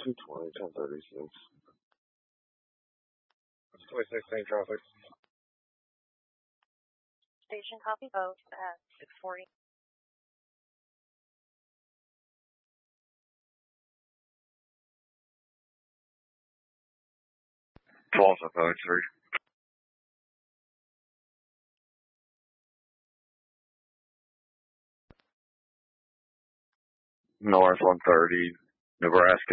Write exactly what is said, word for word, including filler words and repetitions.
two twenty, ten thirty-six. twenty-six, same traffic. Station copy both at six forty. twelve to thirty-three. North one thirty, Nebraska.